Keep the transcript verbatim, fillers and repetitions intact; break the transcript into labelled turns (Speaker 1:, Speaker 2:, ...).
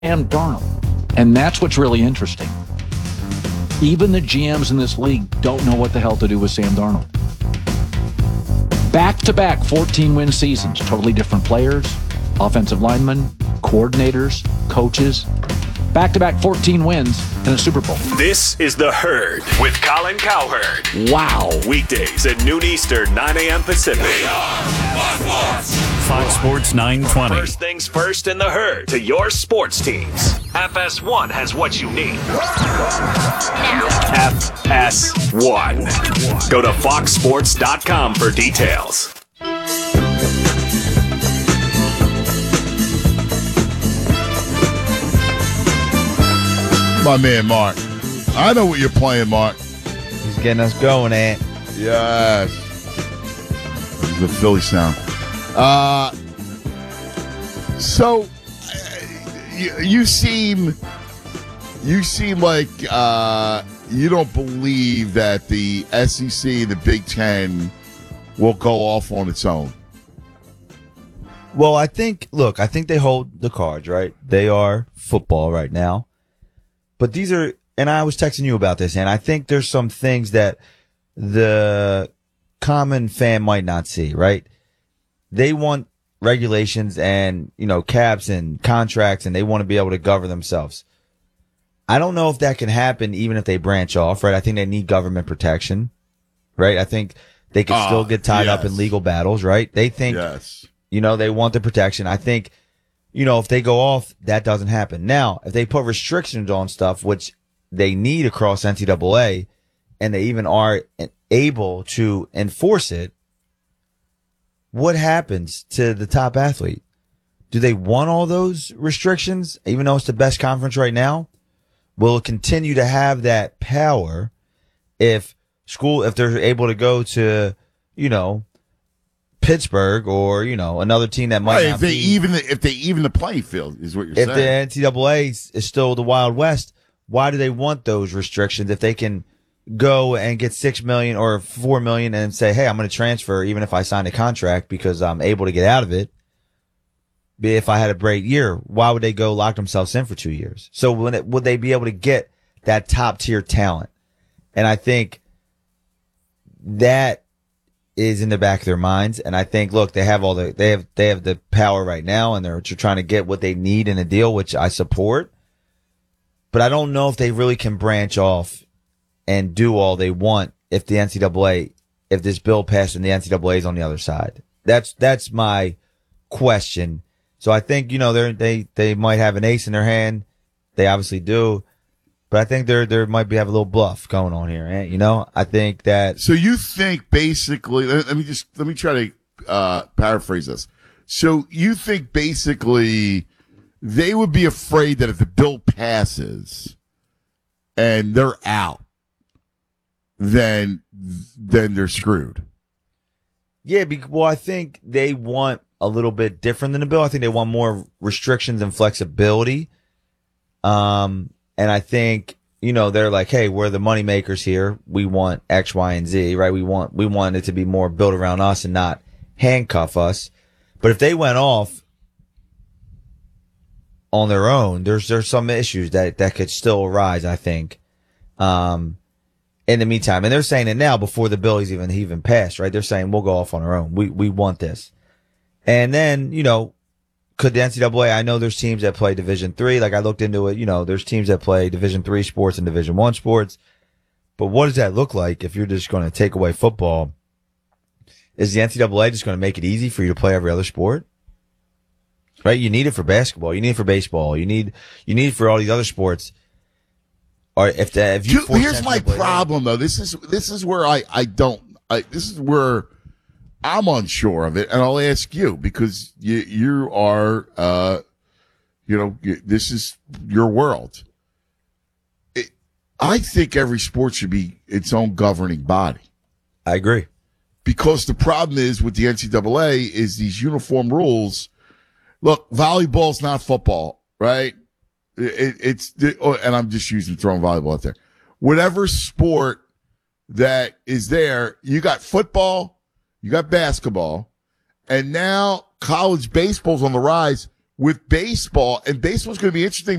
Speaker 1: Sam Darnold. And that's what's really interesting. Even the G Ms in this league don't know what the hell to do with Sam Darnold. Back-to-back fourteen-win seasons, totally different players, offensive linemen, coordinators, coaches. Back-to-back fourteen wins in a Super Bowl.
Speaker 2: This is The Herd with Colin Cowherd.
Speaker 1: Wow.
Speaker 2: Weekdays at noon Eastern, nine a.m. Pacific.
Speaker 3: We are Fox Sports.
Speaker 2: Fox Sports nine twenty. First things first in The Herd to your sports teams. F S one has what you need. F S one. Go to fox sports dot com for details.
Speaker 4: My man, Mark. I know what you're playing, Mark.
Speaker 5: He's getting us going, Ant.
Speaker 4: Yes. This is the Philly sound. Uh, so, uh, you, you seem, you seem like uh, you don't believe that the S E C, the Big Ten, will go off on its own.
Speaker 5: Well, I think, look, I think they hold the cards, right? They are football right now. But these are, and I was texting you about this, and I think there's some things that the common fan might not see, right? They want regulations and, you know, caps and contracts, and they want to be able to govern themselves. I don't know if that can happen even if they branch off, right? I think they need government protection, right? I think they can uh, still get tied yes. up in legal battles, right? They think, yes. you know, they want the protection. I think, you know, if they go off, that doesn't happen. Now, if they put restrictions on stuff, which they need across N C double A, and they even are able to enforce it, what happens to the top athlete? Do they want all those restrictions, even though it's the best conference right now? Will it continue to have that power if school, if they're able to go to, you know, Pittsburgh or, you know, another team that might
Speaker 4: right,
Speaker 5: not
Speaker 4: if they
Speaker 5: be,
Speaker 4: even if they even the playing field is what you're
Speaker 5: if
Speaker 4: saying.
Speaker 5: If the N C double A is still the Wild West, why do they want those restrictions if they can go and get six million or four million and say, hey, I'm going to transfer even if I sign a contract because I'm able to get out of it? If I had a great year, why would they go lock themselves in for two years? So when it, would they be able to get that top tier talent? And I think that is in the back of their minds. And I think, look, they have all the, they have, they have the power right now and they're trying to get what they need in a deal, which I support. But I don't know if they really can branch off and do all they want if the N C double A, if this bill passed and the N C double A is on the other side. That's, that's my question. So I think, you know, they they they might have an ace in their hand. They obviously do. But I think there there might be have a little bluff going on here. And, you know, I think that.
Speaker 4: So you think basically, let, let me just, let me try to uh, paraphrase this. So you think basically they would be afraid that if the bill passes and they're out, then, then they're screwed.
Speaker 5: Yeah, because, well, I think they want a little bit different than the bill. I think they want more restrictions and flexibility. Um, and I think, you know, they're like, hey, we're the money makers here. We want X, Y, and Z, right? We want, we want it to be more built around us and not handcuff us. But if they went off on their own, there's, there's some issues that, that could still arise, I think. Um, in the meantime, and they're saying it now before the bill is even, even passed, right? They're saying we'll go off on our own. We, we want this. And then, you know, could the N C double A, I know there's teams that play Division three. Like I looked into it, you know, there's teams that play Division three sports and Division one sports. But what does that look like if you're just going to take away football? Is the N C double A just going to make it easy for you to play every other sport? Right? You need it for basketball. You need it for baseball. You need, you need it for all these other sports. Or if the, if you
Speaker 4: Dude, here's my problem though. This is, this is where I, I don't, I, this is where I'm unsure of it, and I'll ask you because you you are, uh, you know, you, this is your world. It, I think every sport should be its own governing body.
Speaker 5: I agree,
Speaker 4: because the problem is with the N C double A is these uniform rules. Look, volleyball's not football, right? It, it's oh, and I'm just using throwing volleyball out there. Whatever sport that is there, you got football. You got basketball, and now college baseball's on the rise with baseball, and baseball's going to be interesting